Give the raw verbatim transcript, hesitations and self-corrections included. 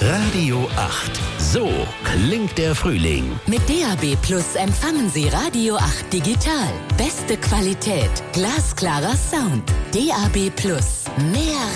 Radio acht. So klingt der Frühling. Mit D A B Plus empfangen Sie Radio acht digital. Beste Qualität, glasklarer Sound. D A B Plus. Mehr